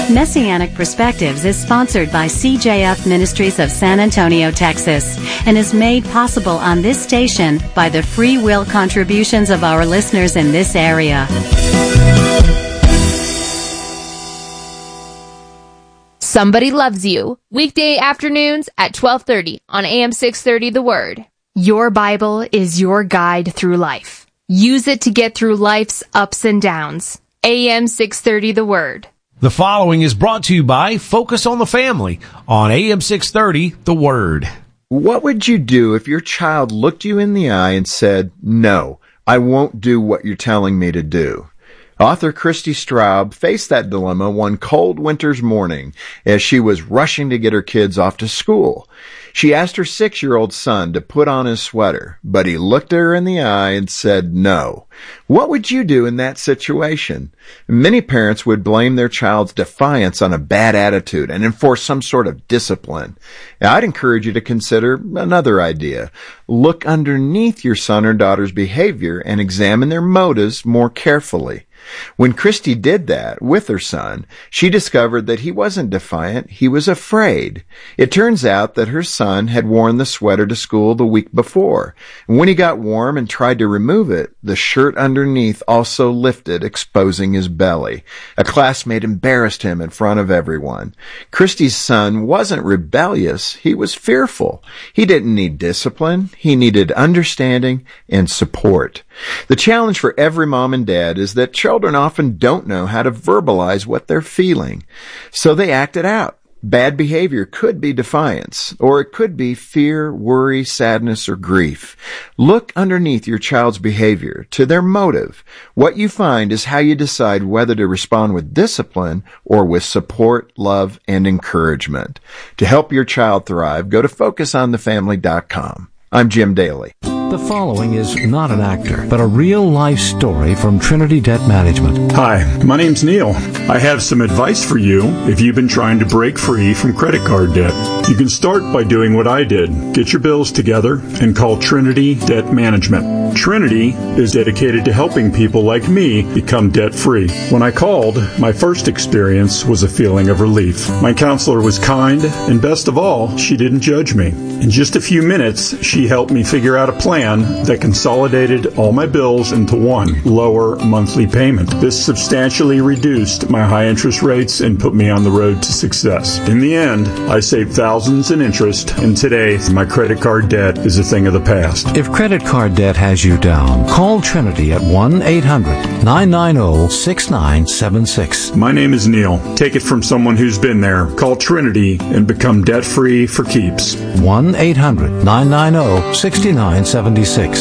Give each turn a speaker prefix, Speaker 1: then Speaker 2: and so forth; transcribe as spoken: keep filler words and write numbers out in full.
Speaker 1: Messianic Perspectives is sponsored by C J F Ministries of San Antonio, Texas, and is made possible on this station by the free will contributions of our listeners in this area.
Speaker 2: Somebody Loves You, weekday afternoons at twelve thirty on A M six thirty The Word.
Speaker 3: Your Bible is your guide through life. Use it to get through life's ups and downs. A M six thirty The Word.
Speaker 4: The following is brought to you by Focus on the Family on A M six thirty The Word.
Speaker 5: What would you do if your child looked you in the eye and said, "No, I won't do what you're telling me to do"? Author Christy Straub faced that dilemma one cold winter's morning as she was rushing to get her kids off to school. She asked her six-year-old son to put on his sweater, but he looked her in the eye and said no. What would you do in that situation? Many parents would blame their child's defiance on a bad attitude and enforce some sort of discipline. I'd encourage you to consider another idea. Look underneath your son or daughter's behavior and examine their motives more carefully. When Christy did that with her son, she discovered that he wasn't defiant, he was afraid. It turns out that her son had worn the sweater to school the week before. When he got warm and tried to remove it, the shirt underneath also lifted, exposing his belly. A classmate embarrassed him in front of everyone. Christy's son wasn't rebellious, he was fearful. He didn't need discipline, he needed understanding and support. The challenge for every mom and dad is that children often don't know how to verbalize what they're feeling, so they act it out. Bad behavior could be defiance, or it could be fear, worry, sadness, or grief. Look underneath your child's behavior to their motive. What you find is how you decide whether to respond with discipline or with support, love, and encouragement. To help your child thrive, go to focus on the family dot com. I'm Jim Daly.
Speaker 6: The following is not an actor, but a real-life story from Trinity Debt Management.
Speaker 7: Hi, my name's Neil. I have some advice for you if you've been trying to break free from credit card debt. You can start by doing what I did. Get your bills together and call Trinity Debt Management. Trinity is dedicated to helping people like me become debt-free. When I called, my first experience was a feeling of relief. My counselor was kind, and best of all, she didn't judge me. In just a few minutes, she helped me figure out a plan that consolidated all my bills into one lower monthly payment. This substantially reduced my high interest rates and put me on the road to success. In the end, I saved thousands in interest, and today my credit card debt is a thing of the past.
Speaker 6: If credit card debt has you down, call Trinity at one eight hundred nine nine zero six nine seven six.
Speaker 7: My name is Neil. Take it from someone who's been there. Call Trinity and become debt-free for keeps.
Speaker 6: one eight hundred nine nine zero six nine seven six.